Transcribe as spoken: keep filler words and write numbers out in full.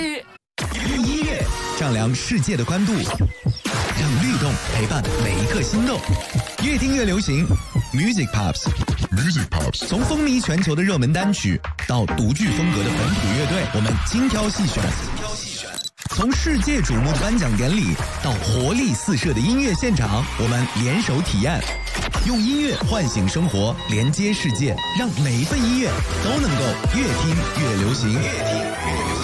用音乐丈量世界的宽度，让律动陪伴每一刻心动。越听越流行 ，Music Pops，Music Pops， 从风靡全球的热门单曲到独具风格的本土乐队，我们精挑细选。从世界瞩目的颁奖典礼到活力四射的音乐现场，我们联手体验，用音乐唤醒生活，连接世界，让每一份音乐都能够越听越流行。越听越流行。